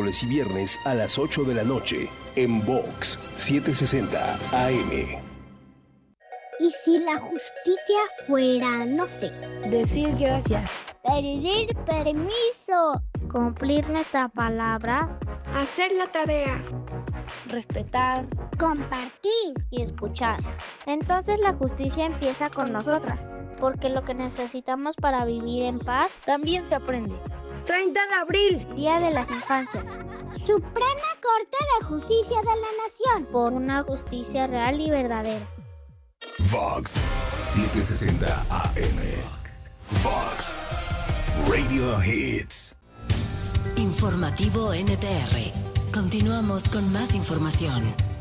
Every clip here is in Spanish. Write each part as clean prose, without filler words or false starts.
miércoles y viernes a las 8 de la noche en Vox 760 AM. ¿Y si la justicia fuera, no sé, decir gracias, pedir permiso, cumplir nuestra palabra, hacer la tarea, respetar, compartir y escuchar? Entonces la justicia empieza con nosotras, porque lo que necesitamos para vivir en paz también se aprende. 30 de abril, Día de las Infancias. Suprema Corte de Justicia de la Nación. Por una justicia real y verdadera. Vox 760 AM. Vox Radio Hits. Informativo NTR. Continuamos con más información.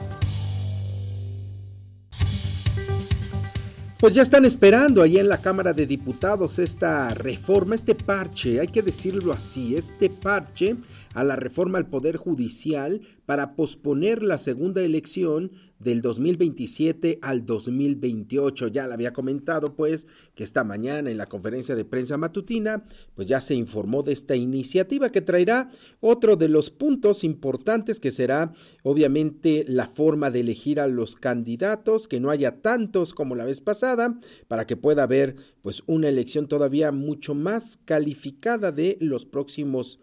Pues ya están esperando allá en la Cámara de Diputados esta reforma, este parche, hay que decirlo así, este parche a la reforma al Poder Judicial para posponer la segunda elección del 2027 al 2028. Ya le había comentado pues que esta mañana en la conferencia de prensa matutina pues ya se informó de esta iniciativa que traerá otro de los puntos importantes, que será obviamente la forma de elegir a los candidatos, que no haya tantos como la vez pasada, para que pueda haber pues una elección todavía mucho más calificada de los próximos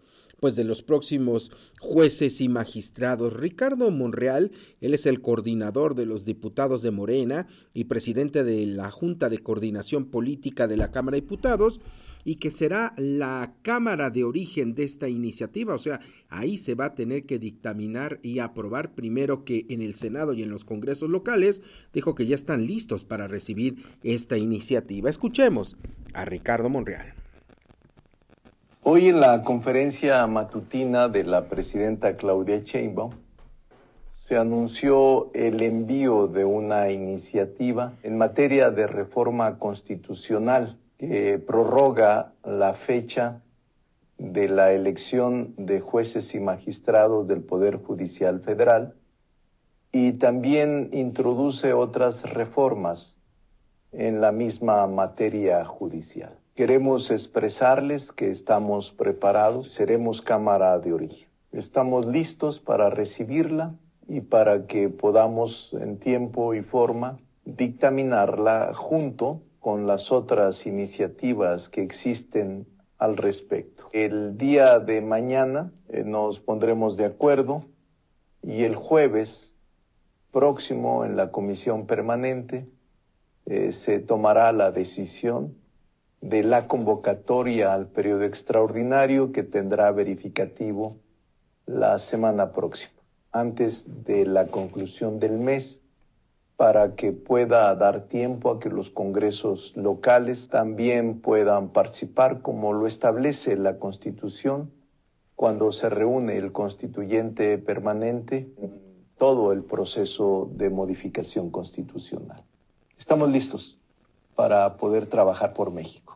jueces y magistrados. Ricardo Monreal, él es el coordinador de los diputados de Morena y presidente de la Junta de Coordinación Política de la Cámara de Diputados, y que será la cámara de origen de esta iniciativa, o sea, ahí se va a tener que dictaminar y aprobar primero que en el Senado y en los congresos locales. Dijo que ya están listos para recibir esta iniciativa. Escuchemos a Ricardo Monreal. Hoy en la conferencia matutina de la presidenta Claudia Sheinbaum se anunció el envío de una iniciativa en materia de reforma constitucional que prorroga la fecha de la elección de jueces y magistrados del Poder Judicial Federal y también introduce otras reformas en la misma materia judicial. Queremos expresarles que estamos preparados, seremos Cámara de Origen. Estamos listos para recibirla y para que podamos en tiempo y forma dictaminarla junto con las otras iniciativas que existen al respecto. El día de mañana nos pondremos de acuerdo y el jueves próximo en la Comisión Permanente se tomará la decisión de la convocatoria al periodo extraordinario que tendrá verificativo la semana próxima, antes de la conclusión del mes, para que pueda dar tiempo a que los congresos locales también puedan participar, como lo establece la Constitución, cuando se reúne el constituyente permanente en todo el proceso de modificación constitucional. Estamos listos para poder trabajar por México.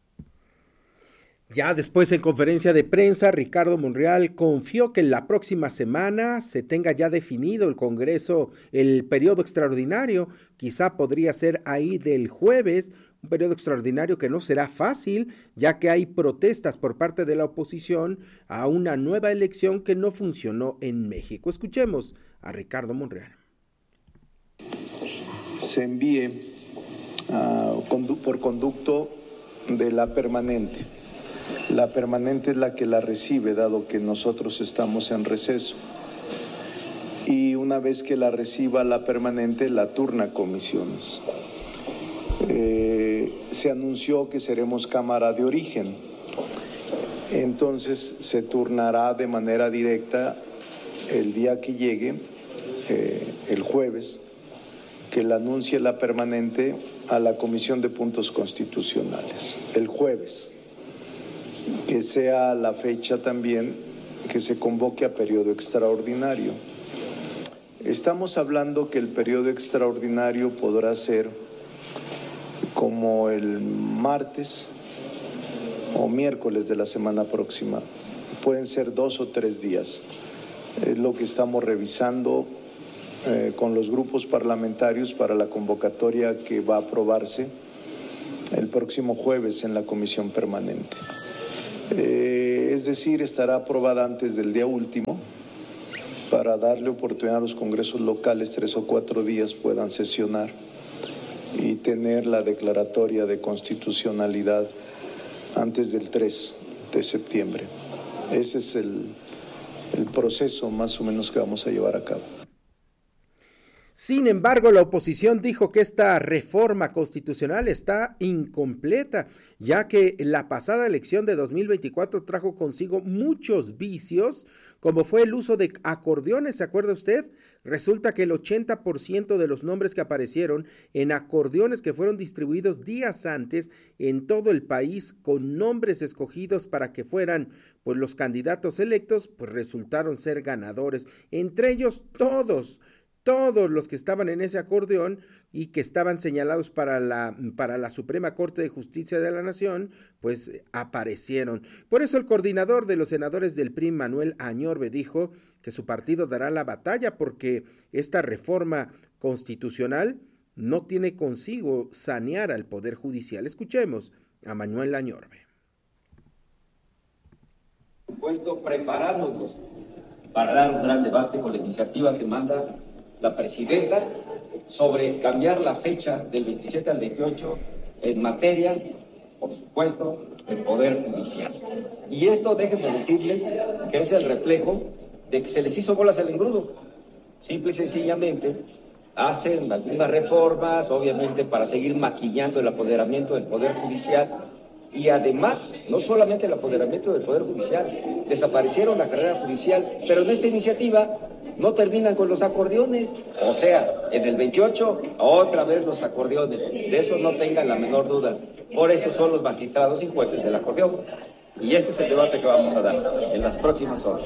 Ya después, en conferencia de prensa, Ricardo Monreal confió que en la próxima semana se tenga ya definido el Congreso, el periodo extraordinario. Quizá podría ser ahí del jueves, un periodo extraordinario que no será fácil, ya que hay protestas por parte de la oposición a una nueva elección que no funcionó en México. Escuchemos a Ricardo Monreal. Se envíe por conducto de la permanente. La permanente es la que la recibe, dado que nosotros estamos en receso. Y una vez que la reciba la permanente, la turna a comisiones. Se anunció que seremos Cámara de Origen. Entonces se turnará de manera directa el día que llegue, el jueves, que la anuncie la permanente a la Comisión de Puntos Constitucionales. El jueves. Que sea la fecha también que se convoque a periodo extraordinario. Estamos hablando que el periodo extraordinario podrá ser como el martes o miércoles de la semana próxima. Pueden ser 2 o 3 días. Es lo que estamos revisando con los grupos parlamentarios para la convocatoria que va a aprobarse el próximo jueves en la Comisión Permanente. Es decir, estará aprobada antes del día último para darle oportunidad a los congresos locales 3 o 4 días puedan sesionar y tener la declaratoria de constitucionalidad antes del 3 de septiembre. Ese es el proceso más o menos que vamos a llevar a cabo. Sin embargo, la oposición dijo que esta reforma constitucional está incompleta, ya que la pasada elección de 2024 trajo consigo muchos vicios, como fue el uso de acordeones, ¿se acuerda usted? Resulta que el 80% de los nombres que aparecieron en acordeones que fueron distribuidos días antes en todo el país con nombres escogidos para que fueran pues los candidatos electos, pues resultaron ser ganadores, entre ellos todos los que estaban en ese acordeón y que estaban señalados para la Suprema Corte de Justicia de la Nación, pues aparecieron. Por eso el coordinador de los senadores del PRI, Manuel Añorbe, dijo que su partido dará la batalla porque esta reforma constitucional no tiene consigo sanear al Poder Judicial. Escuchemos a Manuel Añorbe. Por supuesto, preparándonos para dar un gran debate con la iniciativa que manda la presidenta sobre cambiar la fecha del 27 al 28 en materia, por supuesto, del Poder Judicial. Y esto, déjenme decirles, que es el reflejo de que se les hizo bolas al engrudo. Simple y sencillamente, hacen algunas reformas, obviamente, para seguir maquillando el apoderamiento del Poder Judicial. Y además, no solamente el apoderamiento del Poder Judicial, desaparecieron la carrera judicial, pero en esta iniciativa no terminan con los acordeones. O sea, en el 28, otra vez los acordeones. De eso no tengan la menor duda. Por eso son los magistrados y jueces del acordeón. Y este es el debate que vamos a dar en las próximas horas.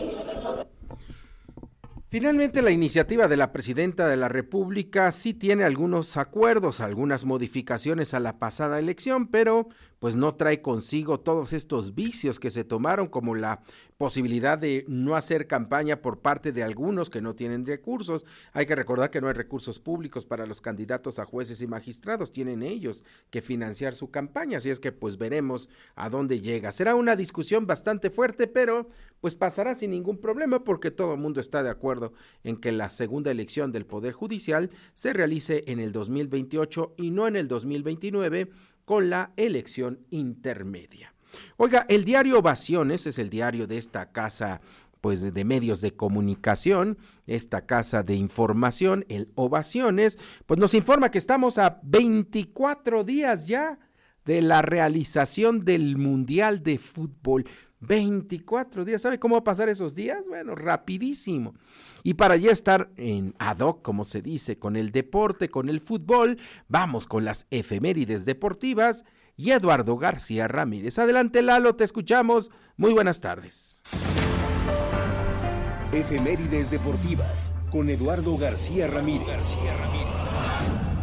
Finalmente, la iniciativa de la Presidenta de la República sí tiene algunos acuerdos, algunas modificaciones a la pasada elección, pero pues no trae consigo todos estos vicios que se tomaron, como la posibilidad de no hacer campaña por parte de algunos que no tienen recursos. Hay que recordar que no hay recursos públicos para los candidatos a jueces y magistrados, tienen ellos que financiar su campaña, así es que pues veremos a dónde llega. Será una discusión bastante fuerte, pero pues pasará sin ningún problema porque todo el mundo está de acuerdo en que la segunda elección del Poder Judicial se realice en el 2028 y no en el 2029 con la elección intermedia. Oiga, el diario Ovaciones es el diario de esta casa pues de medios de comunicación, esta casa de información, el Ovaciones, pues nos informa que estamos a 24 días ya de la realización del Mundial de Fútbol. 24 días, ¿sabe cómo va a pasar esos días? Bueno, rapidísimo. Y para ya estar en ad hoc, como se dice, con el deporte, con el fútbol, vamos con las efemérides deportivas y Eduardo García Ramírez. Adelante, Lalo, te escuchamos. Muy buenas tardes. Efemérides deportivas con Eduardo García Ramírez.